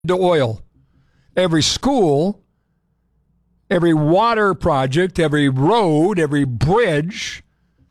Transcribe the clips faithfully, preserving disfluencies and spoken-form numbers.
to oil. Every school, every water project, every road, every bridge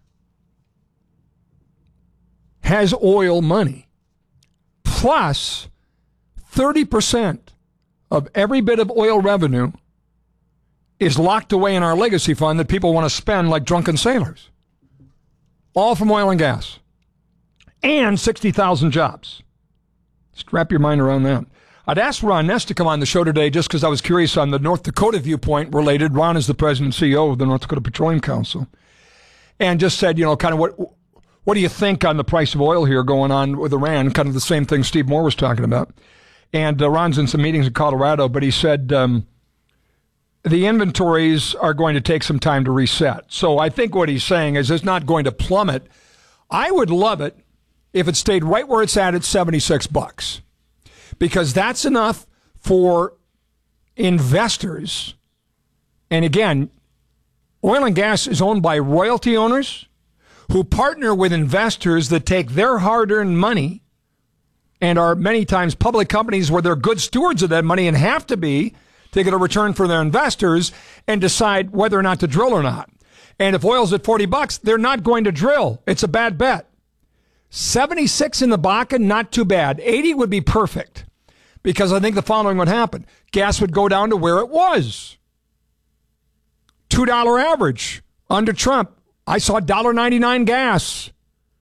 has oil money. Plus, thirty percent of every bit of oil revenue is locked away in our legacy fund that people want to spend like drunken sailors. All from oil and gas. And sixty thousand jobs. Just wrap your mind around that. I'd asked Ron Ness to come on the show today just because I was curious on the North Dakota viewpoint related. Ron is the president and C E O of the North Dakota Petroleum Council. And just said, you know, kind of what what do you think on the price of oil here going on with Iran? Kind of the same thing Steve Moore was talking about. And uh, Ron's in some meetings in Colorado, but he said um, the inventories are going to take some time to reset. So I think what he's saying is it's not going to plummet. I would love it if it stayed right where it's at at seventy-six bucks. Because that's enough for investors. And again, oil and gas is owned by royalty owners who partner with investors that take their hard-earned money and are many times public companies where they're good stewards of that money and have to be to get a return for their investors and decide whether or not to drill or not. And if oil's at forty bucks, they're not going to drill. It's a bad bet. seventy-six in the Bakken, not too bad. eighty would be perfect because I think the following would happen. Gas would go down to where it was. two dollars average under Trump. I saw one dollar ninety-nine gas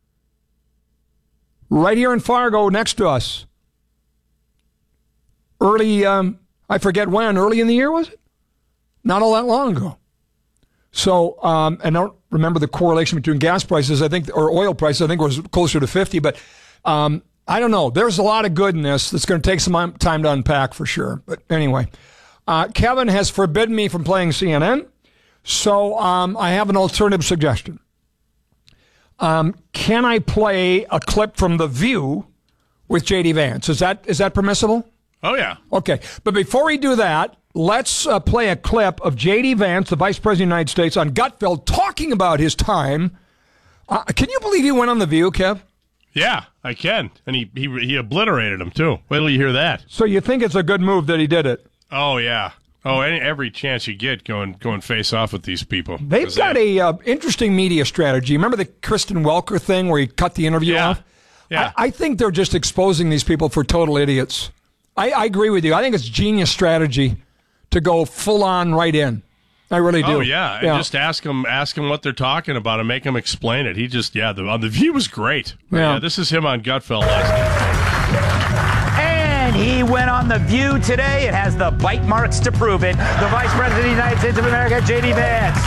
right here in Fargo next to us. Early, um, I forget when, early in the year, was it? Not all that long ago. So, um, and I don't remember the correlation between gas prices, I think, or oil prices, I think it was closer to fifty, but um, I don't know. There's a lot of good in this that's going to take some time to unpack for sure. But anyway, uh, Kevin has forbidden me from playing C N N, so um, I have an alternative suggestion. Um, can I play a clip from The View with J D Vance? Is that is that permissible? Oh, yeah. Okay, but before we do that, let's uh, play a clip of J D Vance, the Vice President of the United States, on Gutfeld talking about his time. Uh, can you believe he went on The View, Kev? Yeah, I can. And he, he he obliterated him, too. Wait till you hear that. So you think it's a good move that he did it? Oh, yeah. Oh, any, every chance you get going going face off with these people. They've got they, a uh, interesting media strategy. Remember the Kristen Welker thing where he cut the interview yeah, off? Yeah. I, I think they're just exposing these people for total idiots. I, I agree with you. I think it's genius strategy to go full on right in. I really do. Oh yeah, and yeah. just ask them, ask them what they're talking about, and make them explain it. He just, yeah, the on the View was great. Yeah. yeah, this is him on Gutfeld last night. And he went on The View today. It has the bite marks to prove it. The Vice President of the United States of America, J D Vance.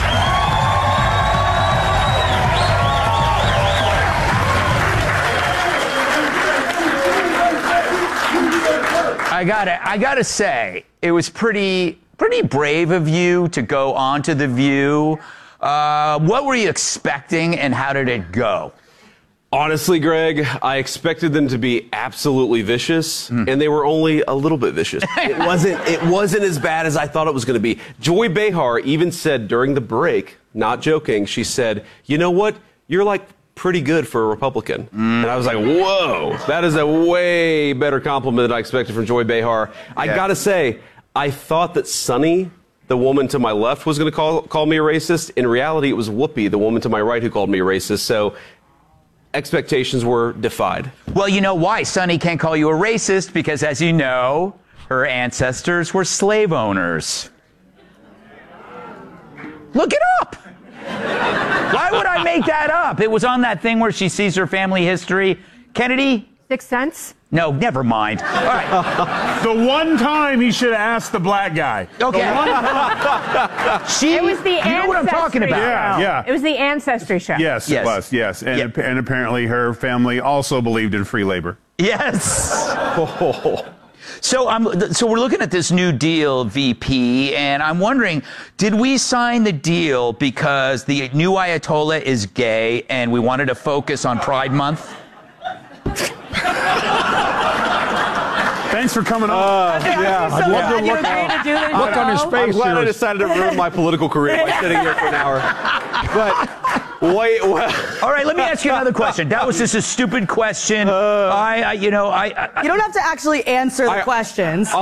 I gotta, I gotta say, it was pretty, pretty brave of you to go on to The View. Uh, what were you expecting, and how did it go? Honestly, Greg, I expected them to be absolutely vicious, mm. and they were only a little bit vicious. It wasn't, it wasn't as bad as I thought it was going to be. Joy Behar even said during the break, not joking, she said, "You know what? You're like pretty good for a Republican." Mm. And I was like, whoa, that is a way better compliment than I expected from Joy Behar. Yeah. I gotta say, I thought that Sunny, the woman to my left, was gonna call call me a racist. In reality, it was Whoopi, the woman to my right, who called me a racist. So expectations were defied. Well, you know why Sunny can't call you a racist? Because, as you know, her ancestors were slave owners. Look it up. Why would I make that up? It was on that thing where she sees her family history. Kennedy? Sixth Sense? No, never mind. All right. The one time he should have asked the black guy. Okay. she, it was the you ancestry know what I'm talking about. Yeah, yeah. It was the ancestry show. Yes, yes. it was, yes. And, Yep. and apparently her family also believed in free labor. Yes. So I'm. So we're looking at this new deal, V P, and I'm wondering, did we sign the deal because the new Ayatollah is gay and we wanted to focus on Pride Month? Thanks for coming on. Uh, yeah, So I'd love glad to you look, agreed to do this look on his show. face I'm glad here. I decided to ruin my political career by sitting here for an hour. But Wait, what? All right, let me ask you another question. That was just a stupid question. I, I you know, I, I You don't have to actually answer the I- questions.